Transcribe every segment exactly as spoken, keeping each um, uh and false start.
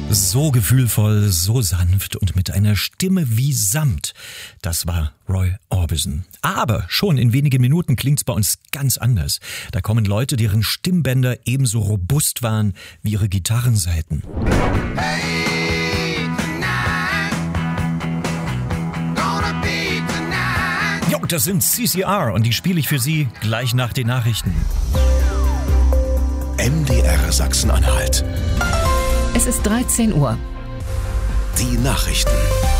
So gefühlvoll, so sanft und mit einer Stimme wie Samt. Das war Roy Orbison. Aber schon in wenigen Minuten klingt's bei uns ganz anders. Da kommen Leute, deren Stimmbänder ebenso robust waren wie ihre Gitarrensaiten. Hey, tonight, gonna be tonight. Jo, das sind C C R und die spiele ich für Sie gleich nach den Nachrichten. M D R Sachsen-Anhalt. Es ist dreizehn Uhr. Die Nachrichten.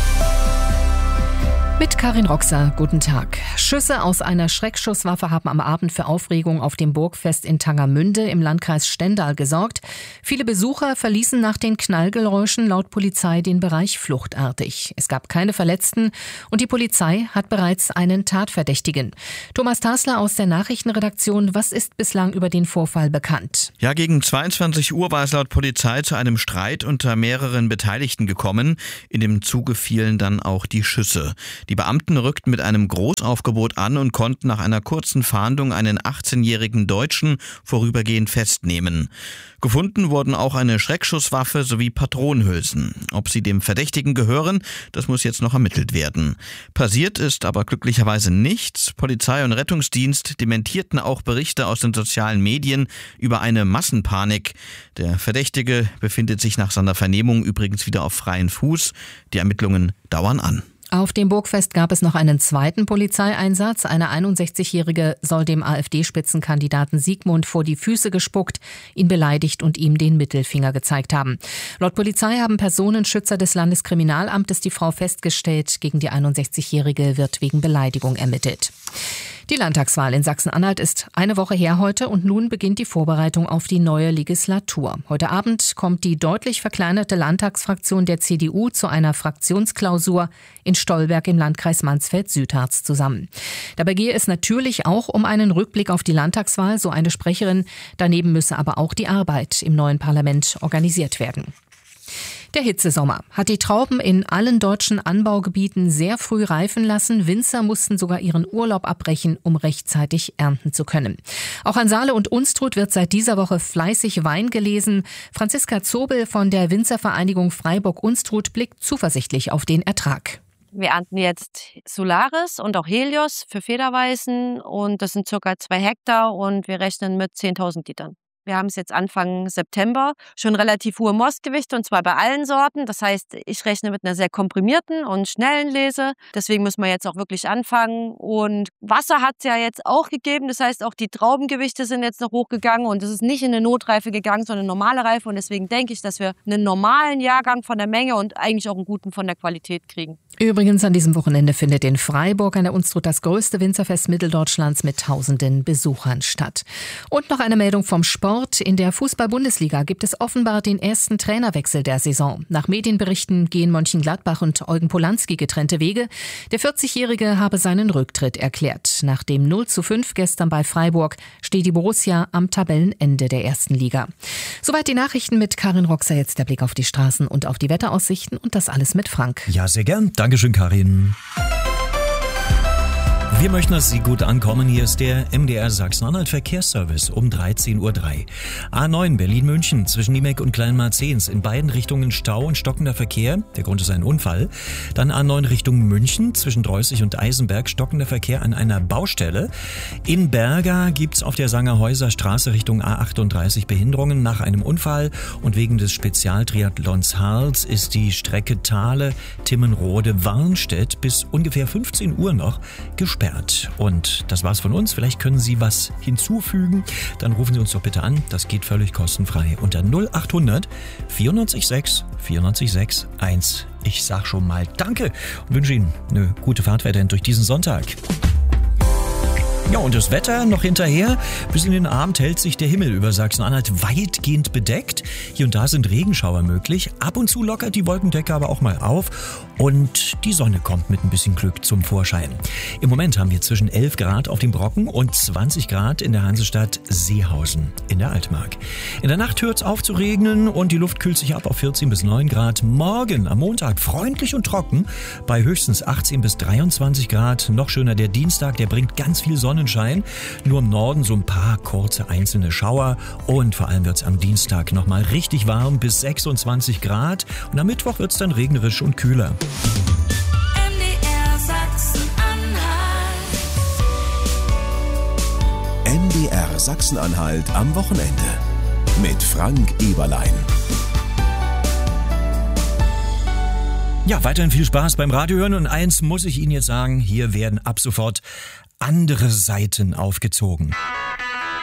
Mit Karin Roxer, guten Tag. Schüsse aus einer Schreckschusswaffe haben am Abend für Aufregung auf dem Burgfest in Tangermünde im Landkreis Stendal gesorgt. Viele Besucher verließen nach den Knallgeräuschen laut Polizei den Bereich fluchtartig. Es gab keine Verletzten und die Polizei hat bereits einen Tatverdächtigen. Thomas Tasler aus der Nachrichtenredaktion, was ist bislang über den Vorfall bekannt? Ja, gegen zweiundzwanzig Uhr war es laut Polizei zu einem Streit unter mehreren Beteiligten gekommen. In dem Zuge fielen dann auch die Schüsse. Die Beamten rückten mit einem Großaufgebot an und konnten nach einer kurzen Fahndung einen achtzehnjährigen Deutschen vorübergehend festnehmen. Gefunden wurden auch eine Schreckschusswaffe sowie Patronenhülsen. Ob sie dem Verdächtigen gehören, das muss jetzt noch ermittelt werden. Passiert ist aber glücklicherweise nichts. Polizei und Rettungsdienst dementierten auch Berichte aus den sozialen Medien über eine Massenpanik. Der Verdächtige befindet sich nach seiner Vernehmung übrigens wieder auf freiem Fuß. Die Ermittlungen dauern an. Auf dem Burgfest gab es noch einen zweiten Polizeieinsatz. Eine einundsechzigjährige soll dem AfD-Spitzenkandidaten Sigmund vor die Füße gespuckt, ihn beleidigt und ihm den Mittelfinger gezeigt haben. Laut Polizei haben Personenschützer des Landeskriminalamtes die Frau festgestellt. Gegen die einundsechzigjährige wird wegen Beleidigung ermittelt. Die Landtagswahl in Sachsen-Anhalt ist eine Woche her heute und nun beginnt die Vorbereitung auf die neue Legislatur. Heute Abend kommt die deutlich verkleinerte Landtagsfraktion der C D U zu einer Fraktionsklausur in Stolberg im Landkreis Mansfeld-Südharz zusammen. Dabei gehe es natürlich auch um einen Rückblick auf die Landtagswahl, so eine Sprecherin. Daneben müsse aber auch die Arbeit im neuen Parlament organisiert werden. Der Hitzesommer hat die Trauben in allen deutschen Anbaugebieten sehr früh reifen lassen. Winzer mussten sogar ihren Urlaub abbrechen, um rechtzeitig ernten zu können. Auch an Saale und Unstrut wird seit dieser Woche fleißig Wein gelesen. Franziska Zobel von der Winzervereinigung Freiburg-Unstrut blickt zuversichtlich auf den Ertrag. Wir ernten jetzt Solaris und auch Helios für Federweißen und das sind circa zwei Hektar und wir rechnen mit zehntausend Litern. Wir haben es jetzt Anfang September, schon relativ hohe Mostgewichte und zwar bei allen Sorten. Das heißt, ich rechne mit einer sehr komprimierten und schnellen Lese. Deswegen müssen wir jetzt auch wirklich anfangen. Und Wasser hat es ja jetzt auch gegeben. Das heißt, auch die Traubengewichte sind jetzt noch hochgegangen und es ist nicht in eine Notreife gegangen, sondern eine normale Reife. Und deswegen denke ich, dass wir einen normalen Jahrgang von der Menge und eigentlich auch einen guten von der Qualität kriegen. Übrigens an diesem Wochenende findet in Freiburg an der Unstrut das größte Winzerfest Mitteldeutschlands mit tausenden Besuchern statt. Und noch eine Meldung vom Sport. In der Fußball-Bundesliga gibt es offenbar den ersten Trainerwechsel der Saison. Nach Medienberichten gehen Mönchengladbach und Eugen Polanski getrennte Wege. Der vierzigjährige habe seinen Rücktritt erklärt. Nach dem null zu fünf gestern bei Freiburg steht die Borussia am Tabellenende der ersten Liga. Soweit die Nachrichten mit Karin Roxer. Jetzt der Blick auf die Straßen und auf die Wetteraussichten und das alles mit Frank. Ja, sehr gern. Dankeschön, Karin. Wir möchten, dass Sie gut ankommen. Hier ist der M D R Sachsen-Anhalt Verkehrsservice um dreizehn Uhr drei. A neun Berlin-München zwischen Niemek und Kleinmarzens. In beiden Richtungen Stau und stockender Verkehr. Der Grund ist ein Unfall. Dann A neun Richtung München zwischen Dreußig und Eisenberg. Stockender Verkehr an einer Baustelle. In Berga gibt's auf der Sangerhäuser Straße Richtung A achtunddreißig Behinderungen nach einem Unfall. Und wegen des Spezialtriathlons Harz ist die Strecke Thale-Timmenrode-Warnstedt bis ungefähr fünfzehn Uhr noch gesperrt. Und das war's von uns. Vielleicht können Sie was hinzufügen. Dann rufen Sie uns doch bitte an. Das geht völlig kostenfrei unter null acht hundert vierundneunzig vierundneunzig sechs eins. Ich sag schon mal Danke und wünsche Ihnen eine gute Fahrt weiterhin durch diesen Sonntag. Ja, und das Wetter noch hinterher. Bis in den Abend hält sich der Himmel über Sachsen-Anhalt weitgehend bedeckt. Hier und da sind Regenschauer möglich. Ab und zu lockert die Wolkendecke aber auch mal auf. Und die Sonne kommt mit ein bisschen Glück zum Vorschein. Im Moment haben wir zwischen elf Grad auf dem Brocken und zwanzig Grad in der Hansestadt Seehausen in der Altmark. In der Nacht hört es auf zu regnen und die Luft kühlt sich ab auf vierzehn bis neun Grad. Morgen am Montag freundlich und trocken bei höchstens achtzehn bis dreiundzwanzig Grad. Noch schöner der Dienstag, der bringt ganz viel Sonnenschein. Nur im Norden so ein paar kurze einzelne Schauer und vor allem wird es am Dienstag noch mal mal richtig warm bis sechsundzwanzig Grad und am Mittwoch wird es dann regnerisch und kühler. M D R Sachsen-Anhalt. M D R Sachsen-Anhalt am Wochenende mit Frank Eberlein. Ja, weiterhin viel Spaß beim Radiohören und eins muss ich Ihnen jetzt sagen, hier werden ab sofort andere Seiten aufgezogen.